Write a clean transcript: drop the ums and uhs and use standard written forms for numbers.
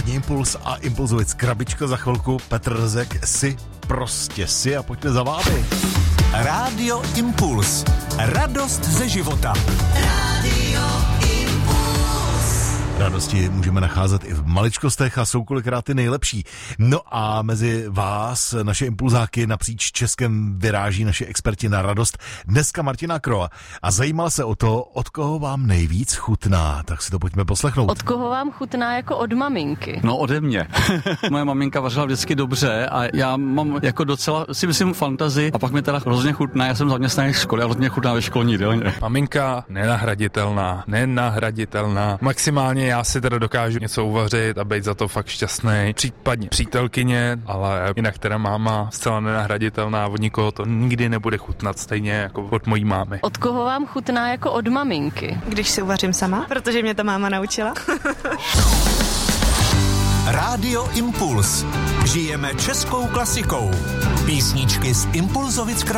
Ranní Impuls a Impulzovic krabička za chvilku. Petr Rzek, si prostě si a pojďme za vámi. Rádio Impuls. Radost ze života. Rádio Impuls. Radosti můžeme nacházet i v maličkostech a jsou kolikrát ty nejlepší. No a mezi vás, naše impulzáky napříč Českem vyráží naši experti na radost. Dneska Martina Kroa. A zajímal se o to, od koho vám nejvíc chutná. Tak si to pojďme poslechnout. Od koho vám chutná jako od maminky? No ode mě. Moje maminka vařila vždycky dobře a já mám jako docela, si myslím, fantazii a pak mi teda hrozně chutná. Já jsem zaměstnaný v škole a hrozně chutná ve školní jídelně. Maminka nenahraditelná. Maximálně já si teda dokážu něco uvařit a být za to fakt šťastný. Případně přítelkyně, ale jinak teda máma zcela nenahraditelná, od nikoho to nikdy nebude chutnat stejně jako od mojí mámy. Od koho vám chutná jako od maminky? Když si uvařím sama, protože mě to máma naučila. Rádio Impuls. Žijeme českou klasikou. Písničky z Impulzovic